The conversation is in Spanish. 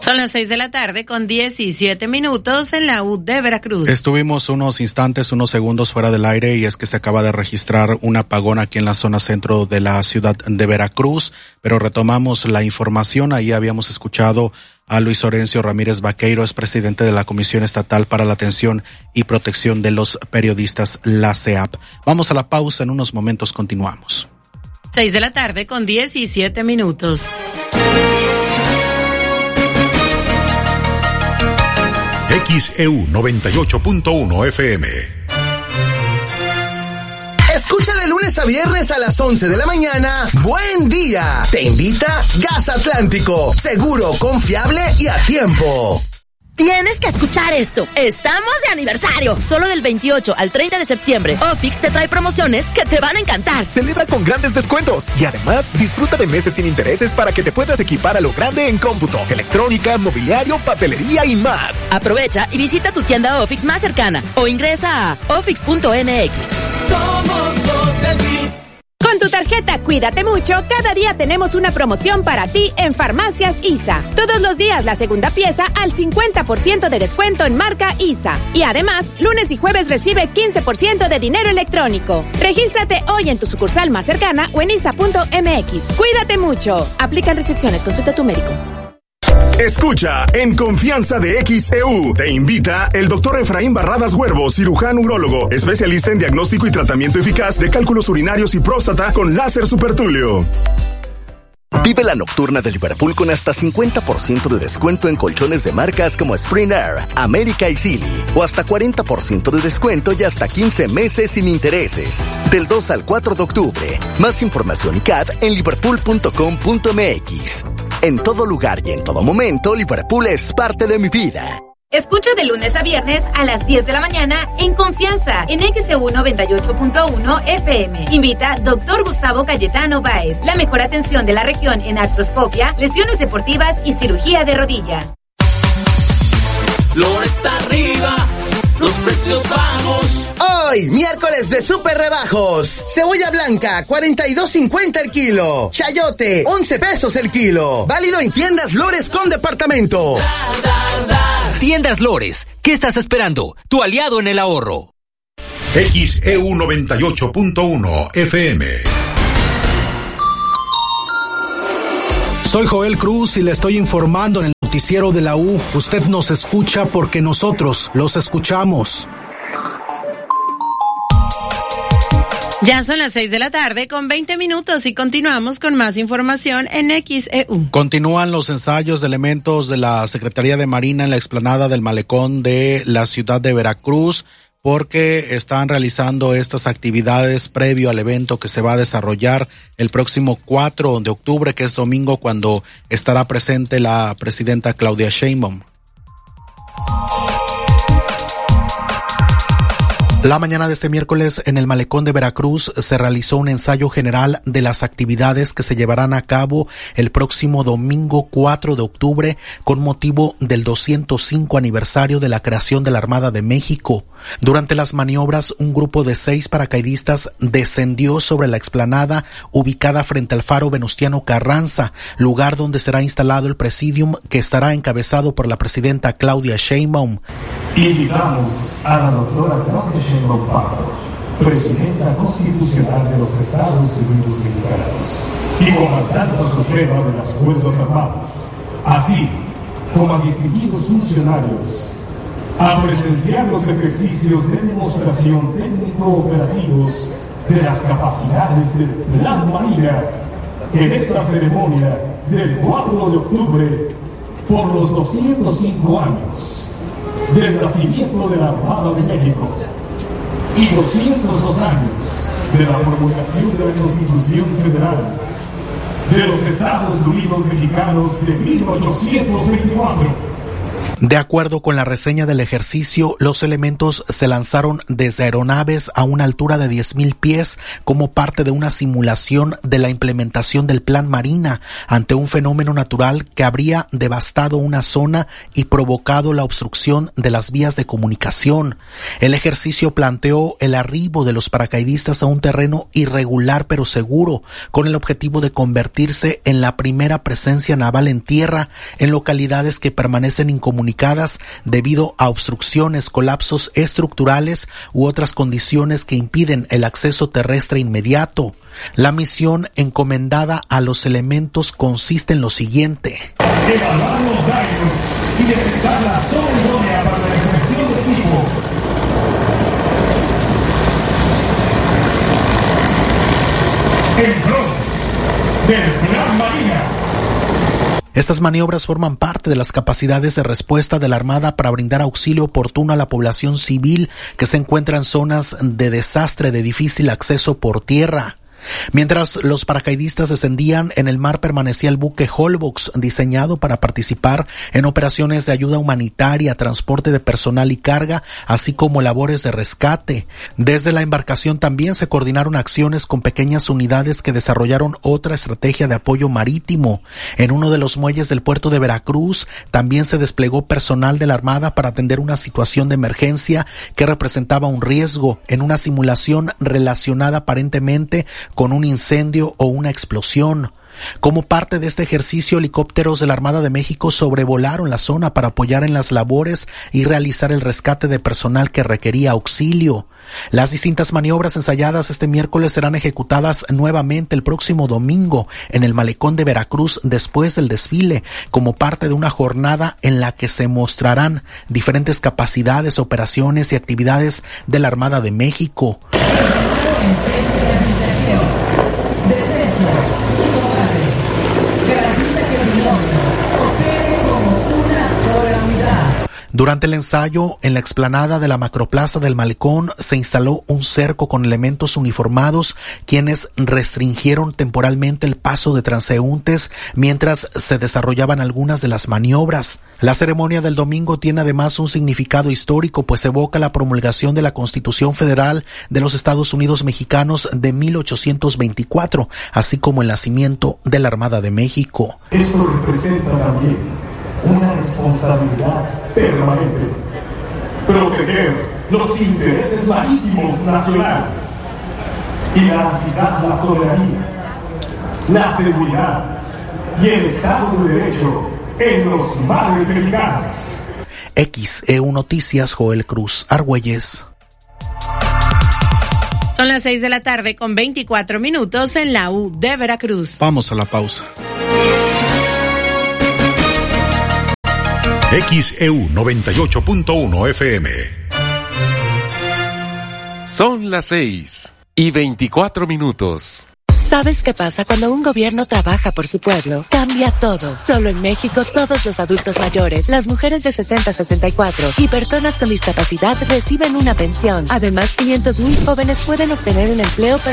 Son las 6:17 p.m. en la U de Veracruz. Estuvimos unos segundos fuera del aire y es que se acaba de registrar un apagón aquí en la zona centro de la ciudad de Veracruz, pero retomamos la información. Ahí habíamos escuchado a Luis Orencio Ramírez Vaqueiro, es presidente de la Comisión Estatal para la Atención y Protección de los Periodistas, la CEAP. Vamos a la pausa, en unos momentos continuamos. 6:17 p.m. XEU 98.1 FM. Escucha de lunes a viernes a las 11 de la mañana. Buen día. Te invita Gas Atlántico. Seguro, confiable y a tiempo. Tienes que escuchar esto. Estamos de aniversario. Solo del 28 al 30 de septiembre, Ofix te trae promociones que te van a encantar. Celebra con grandes descuentos y además disfruta de meses sin intereses para que te puedas equipar a lo grande en cómputo, electrónica, mobiliario, papelería y más. Aprovecha y visita tu tienda Ofix más cercana o ingresa a ofix.mx. Somos los del PRI. Con tu tarjeta Cuídate Mucho, cada día tenemos una promoción para ti en Farmacias ISA. Todos los días la segunda pieza al 50% de descuento en marca ISA. Y además, lunes y jueves recibe 15% de dinero electrónico. Regístrate hoy en tu sucursal más cercana o en isa.mx. Cuídate mucho. Aplican restricciones. Consulta a tu médico. Escucha En Confianza de XEU. Te invita el doctor Efraín Barradas Huervo, cirujano urólogo, especialista en diagnóstico y tratamiento eficaz de cálculos urinarios y próstata con láser supertulio. Vive la nocturna de Liverpool con hasta 50% de descuento en colchones de marcas como Spring Air, América y Silly, o hasta 40% de descuento y hasta 15 meses sin intereses. Del 2 al 4 de octubre. Más información y CAT en liverpool.com.mx. En todo lugar y en todo momento, Liverpool es parte de mi vida. Escucha de lunes a viernes a las 10 de la mañana en Confianza en XEU 98.1 FM. Invita Dr. Gustavo Cayetano Báez. La mejor atención de la región en artroscopia, lesiones deportivas y cirugía de rodilla. Flores arriba, los precios bajos. Hoy, miércoles de super rebajos. Cebolla blanca, 42.50 el kilo. Chayote, 11 pesos el kilo. Válido en tiendas Lores con departamento. Tiendas Lores, ¿qué estás esperando? Tu aliado en el ahorro. XEU 98.1 FM. Soy Joel Cruz y le estoy informando en el noticiero de la U. Usted nos escucha porque nosotros los escuchamos. Ya son las 6:20 p.m. y continuamos con más información en XEU. Continúan los ensayos de elementos de la Secretaría de Marina en la explanada del malecón de la ciudad de Veracruz, porque están realizando estas actividades previo al evento que se va a desarrollar el próximo 4 de octubre, que es domingo, cuando estará presente la presidenta Claudia Sheinbaum. La mañana de este miércoles en el malecón de Veracruz se realizó un ensayo general de las actividades que se llevarán a cabo el próximo domingo 4 de octubre con motivo del 205 aniversario de la creación de la Armada de México. Durante las maniobras, un grupo de 6 paracaidistas descendió sobre la explanada ubicada frente al faro Venustiano Carranza, lugar donde será instalado el presidium que estará encabezado por la presidenta Claudia Sheinbaum. Invitamos a la doctora Claudia Sheinbaum Pardo, presidenta constitucional de los Estados Unidos Mexicanos y comandante suprema de las Fuerzas Armadas, así como a distinguidos funcionarios, a presenciar los ejercicios de demostración técnico-operativos de las capacidades del Plan Marina en esta ceremonia del 4 de octubre por los 205 años del nacimiento de la Armada de México y 202 años de la promulgación de la Constitución Federal de los Estados Unidos Mexicanos de 1824. De acuerdo con la reseña del ejercicio, los elementos se lanzaron desde aeronaves a una altura de 10,000 pies como parte de una simulación de la implementación del Plan Marina ante un fenómeno natural que habría devastado una zona y provocado la obstrucción de las vías de comunicación. El ejercicio planteó el arribo de los paracaidistas a un terreno irregular pero seguro, con el objetivo de convertirse en la primera presencia naval en tierra en localidades que permanecen incomunicadas debido a obstrucciones, colapsos estructurales u otras condiciones que impiden el acceso terrestre inmediato. La misión encomendada a los elementos consiste en lo siguiente: evaluar los daños y detectar la zona idónea para la inserción de equipo. En pro del Plan Marina. Estas maniobras forman parte de las capacidades de respuesta de la Armada para brindar auxilio oportuno a la población civil que se encuentra en zonas de desastre de difícil acceso por tierra. Mientras los paracaidistas descendían, en el mar permanecía el buque Holbox, diseñado para participar en operaciones de ayuda humanitaria, transporte de personal y carga, así como labores de rescate. Desde la embarcación también se coordinaron acciones con pequeñas unidades que desarrollaron otra estrategia de apoyo marítimo. En uno de los muelles del puerto de Veracruz también se desplegó personal de la Armada para atender una situación de emergencia que representaba un riesgo en una simulación relacionada aparentemente con un incendio o una explosión. Como parte de este ejercicio, helicópteros de la Armada de México sobrevolaron la zona para apoyar en las labores y realizar el rescate de personal que requería auxilio. Las distintas maniobras ensayadas este miércoles serán ejecutadas nuevamente el próximo domingo en el malecón de Veracruz después del desfile, como parte de una jornada en la que se mostrarán diferentes capacidades, operaciones y actividades de la Armada de México. Durante el ensayo, en la explanada de la macroplaza del malecón, se instaló un cerco con elementos uniformados, quienes restringieron temporalmente el paso de transeúntes mientras se desarrollaban algunas de las maniobras. La ceremonia del domingo tiene además un significado histórico, pues evoca la promulgación de la Constitución Federal de los Estados Unidos Mexicanos de 1824, así como el nacimiento de la Armada de México. Esto representa también una responsabilidad permanente: proteger los intereses marítimos nacionales y garantizar la soberanía, la seguridad y el Estado de Derecho en los mares mexicanos. XEU Noticias, Joel Cruz Argüelles. Son las 6 de la tarde con 24 minutos en la U de Veracruz. Vamos a la pausa. XEU 98.1 FM. Son las 6:24 minutos. ¿Sabes qué pasa cuando un gobierno trabaja por su pueblo? Cambia todo. Solo en México, todos los adultos mayores, las mujeres de 60 a 64 y personas con discapacidad reciben una pensión. Además, 500,000 jóvenes pueden obtener un empleo para